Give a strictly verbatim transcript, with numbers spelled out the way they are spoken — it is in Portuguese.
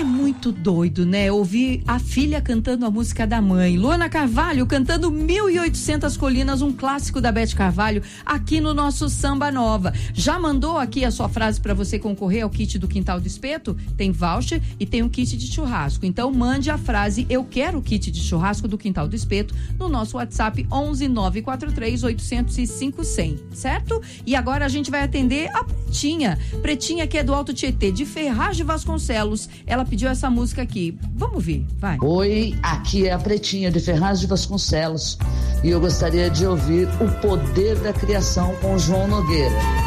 muito doido, né? Ouvir a filha cantando a música da mãe. Luana Carvalho cantando mil e oitocentas Colinas, um clássico da Beth Carvalho, aqui no nosso Samba Nova. Já mandou aqui a sua frase para você concorrer ao kit do Quintal do Espeto? Tem voucher e tem um kit de churrasco. Então mande a frase "Eu quero o kit de churrasco do Quintal do Espeto" no nosso WhatsApp onze nove quatro três oito zero zero cinco zero zero, certo? E agora a gente vai atender a Pretinha. Pretinha, que é do Alto Tietê, de Ferraz de Vasconcelos. Ela pediu essa música aqui. Vamos ver, vai. Oi, aqui é a Pretinha de Ferraz de Vasconcelos e eu gostaria de ouvir O Poder da Criação com João Nogueira.